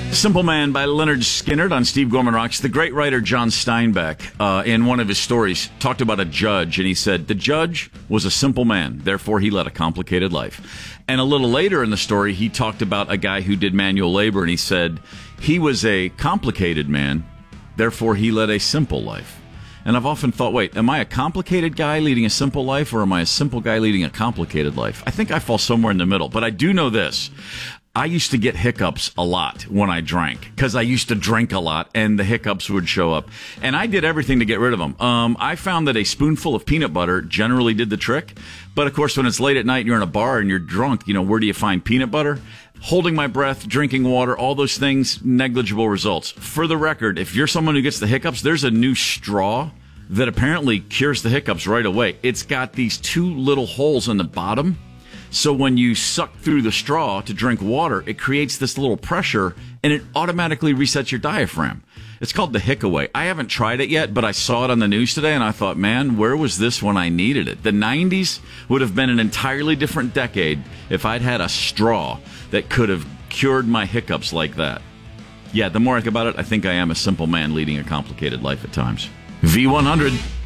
Simple Man by Leonard Skinner on Steve Gorman Rocks. The great writer John Steinbeck, in one of his stories, talked about a judge, and he said, the judge was a simple man, therefore he led a complicated life. And a little later in the story, he talked about a guy who did manual labor, and he said, he was a complicated man, therefore he led a simple life. And I've often thought, wait, am I a complicated guy leading a simple life, or am I a simple guy leading a complicated life? I think I fall somewhere in the middle, but I do know this. I used to get hiccups a lot when I drank because I used to drink a lot and the hiccups would show up. And I did everything to get rid of them. I found that a spoonful of peanut butter generally did the trick. But, of course, when it's late at night and you're in a bar and you're drunk, where do you find peanut butter? Holding my breath, drinking water, all those things, negligible results. For the record, if you're someone who gets the hiccups, there's a new straw that apparently cures the hiccups right away. It's got these two little holes in the bottom. So when you suck through the straw to drink water, it creates this little pressure, and it automatically resets your diaphragm. It's called the Hickaway. I haven't tried it yet, but I saw it on the news today, and I thought, man, where was this when I needed it? The 90s would have been an entirely different decade if I'd had a straw that could have cured my hiccups like that. Yeah, the more I think about it, I think I am a simple man leading a complicated life at times. V100.